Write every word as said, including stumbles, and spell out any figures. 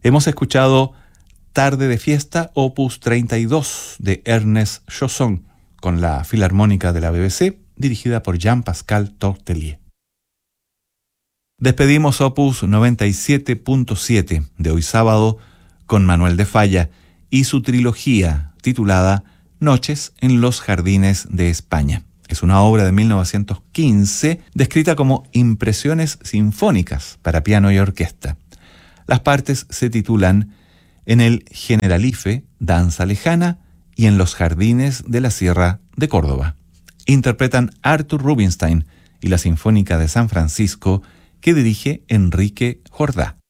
Hemos escuchado Tarde de Fiesta, opus treinta y dos, de Ernest Chausson, con la Filarmónica de la B B C, dirigida por Jean-Pascal Tortelier. Despedimos opus noventa y siete punto siete de hoy sábado con Manuel de Falla y su trilogía titulada Noches en los Jardines de España. Es una obra de mil novecientos quince descrita como Impresiones Sinfónicas para piano y orquesta. Las partes se titulan En el Generalife, Danza Lejana, y En los Jardines de la Sierra de Córdoba. Interpretan Arthur Rubinstein y la Sinfónica de San Francisco, que dirige Enrique Jordá.